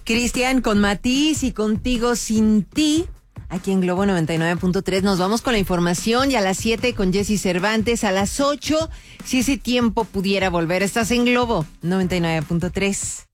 Cristian con Matiz y Contigo Sin Ti. Aquí en Globo 99.3 nos vamos con la información y a las 7 con Jessy Cervantes, a las 8, si ese tiempo pudiera volver. Estás en Globo 99.3.